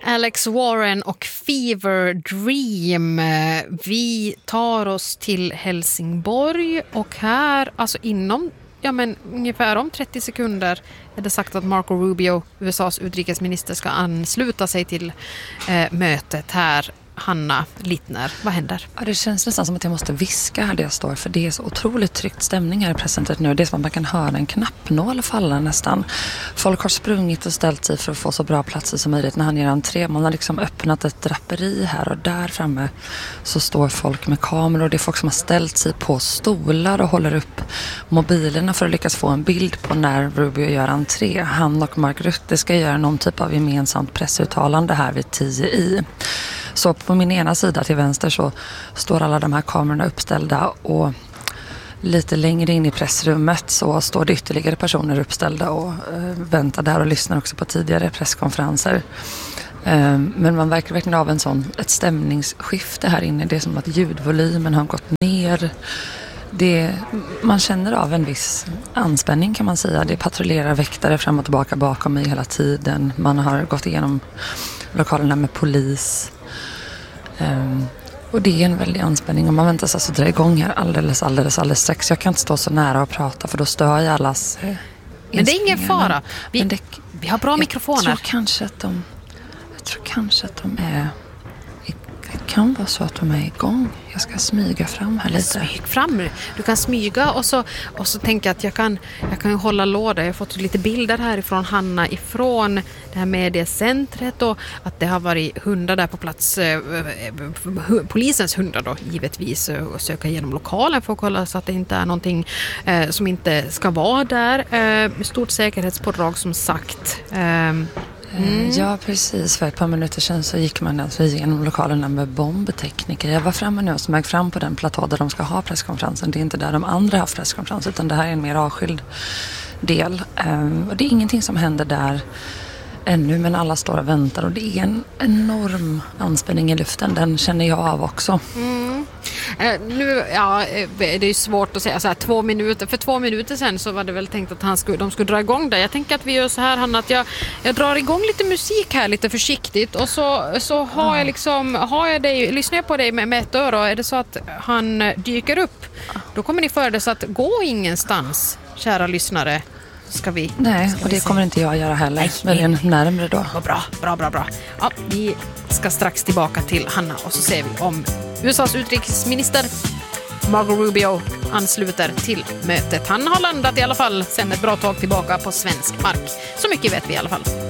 Alex Warren och Fever Dream. Vi tar oss till Helsingborg och här, alltså inom ungefär om 30 sekunder är det sagt att Marco Rubio, USAs utrikesminister, ska ansluta sig till mötet här. Hanna Littner, vad händer? Ja, det känns nästan som att jag måste viska här där jag står, för det är så otroligt tryckt stämning här i presentet nu. Det är som att man kan höra en knappnål falla nästan. Folk har sprungit och ställt sig för att få så bra platser som möjligt när han gör entré. Man har liksom öppnat ett draperi här och där framme så står folk med kameror. Det är folk som har ställt sig på stolar och håller upp mobilerna för att lyckas få en bild på när Rubio gör entré. Han och Mark Rutte ska göra någon typ av gemensamt pressuttalande här vid 10 i. Så på min ena sida till vänster så står alla de här kamerorna uppställda och lite längre in i pressrummet så står det ytterligare personer uppställda och väntar där och lyssnar också på tidigare presskonferenser. Men man verkar verkligen av ett stämningsskifte här inne. Det är som att ljudvolymen har gått ner. Man känner av en viss anspänning kan man säga. Det patrullerar väktare fram och tillbaka bakom mig hela tiden. Man har gått igenom lokalerna med polis. Och det är en väldig anspänning och man väntar sig alltså dra igång här alldeles strax. Jag kan inte stå så nära och prata för då stör jag allas men det är ingen fara. Vi har bra mikrofoner. Jag tror kanske att de är... Det kan vara så att de är igång. Jag ska smyga fram här lite. Smyg fram. Du kan smyga och så tänker jag att jag kan ju hålla låda. Jag har fått lite bilder härifrån Hanna ifrån det här mediecentret och att det har varit hundar där på plats. Polisens hundar då givetvis och söka igenom lokalen för att kolla så att det inte är någonting som inte ska vara där. Stort säkerhetspådrag som sagt. Ja, precis. För ett par minuter sedan så gick man alltså igenom lokalerna med bombtekniker. Jag var framme nu och smög fram på den platå där de ska ha presskonferensen. Det är inte där de andra har presskonferens utan det här är en mer avskild del. Och det är ingenting som händer där ännu, men alla står och väntar och det är en enorm anspänning i luften. Den känner jag av också. Det är svårt att säga så här 2 minuter. För 2 minuter sedan så var det väl tänkt att de skulle dra igång det. Jag tänker att vi gör så här, Hanna, att jag drar igång lite musik här lite försiktigt och så har jag dig, lyssnar jag på dig med ett öra och är det så att han dyker upp, då kommer ni föra det så att gå ingenstans, kära lyssnare. Nej, och det kommer inte jag göra heller. Men närmare då. Bra. Ja, vi ska strax tillbaka till Hanna och så ser vi om USAs utrikesminister Marco Rubio ansluter till mötet. Han har landat i alla fall sedan ett bra tag tillbaka på svensk mark. Så mycket vet vi i alla fall.